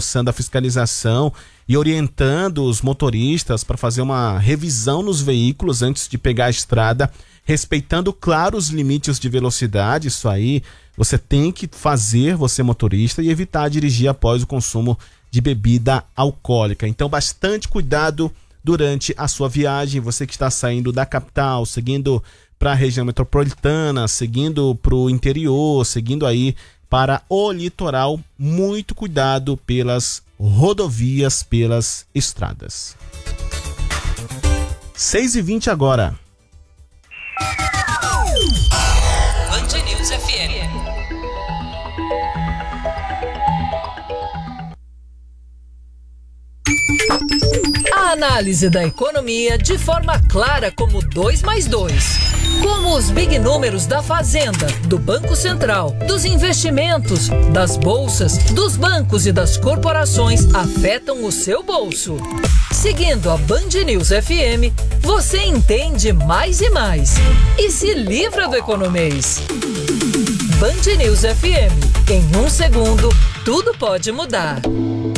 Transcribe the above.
reforçando a fiscalização e orientando os motoristas para fazer uma revisão nos veículos antes de pegar a estrada, respeitando, claro, os limites de velocidade. Isso aí você tem que fazer, você motorista, e evitar dirigir após o consumo de bebida alcoólica. Então, bastante cuidado durante a sua viagem. Você que está saindo da capital, seguindo para a região metropolitana, seguindo para o interior, seguindo aí para o litoral, muito cuidado pelas rodovias, pelas estradas. 6h20 agora. Band News FM. A análise da economia de forma clara como 2+2. Como os big números da Fazenda, do Banco Central, dos investimentos, das bolsas, dos bancos e das corporações afetam o seu bolso. Seguindo a Band News FM, você entende mais e mais. E se livra do economês. Band News FM. Em 1 segundo, tudo pode mudar.